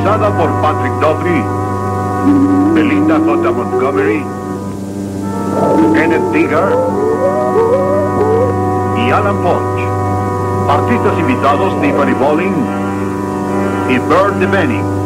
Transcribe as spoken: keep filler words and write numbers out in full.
protagonizada por Patrick Dowdy, Belinda J. Montgomery, Kenneth Digger y Alan Punch. Artistas invitados Tiffany Bowling y Bert DeVenning.